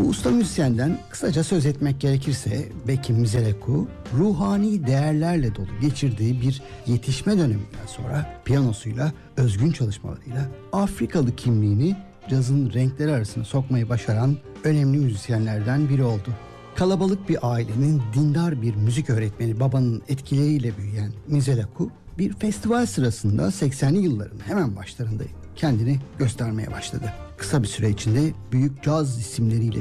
Bu usta müzisyenden kısaca söz etmek gerekirse Bekim Mizeleku, ruhani değerlerle dolu geçirdiği bir yetişme döneminden sonra piyanosuyla, özgün çalışmalarıyla Afrikalı kimliğini cazın renkleri arasına sokmayı başaran önemli müzisyenlerden biri oldu. Kalabalık bir ailenin dindar bir müzik öğretmeni babanın etkileriyle büyüyen Mizeleku, bir festival sırasında 80'li yılların hemen başlarında kendini göstermeye başladı. Kısa bir süre içinde büyük caz isimleriyle